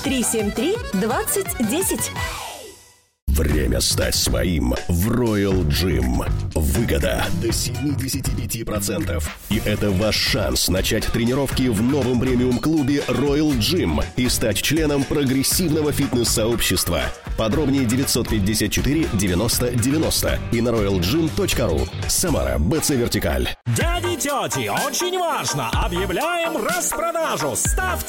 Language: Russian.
373-2010. Время стать своим в Royal Gym. Выгода до 75%. И это ваш шанс начать тренировки в новом премиум-клубе Royal Gym и стать членом прогрессивного фитнес-сообщества. Подробнее 954 90 90 и на royalgym.ru. Самара, БЦ Вертикаль. Дяди и тети, очень важно! Объявляем распродажу! Ставьте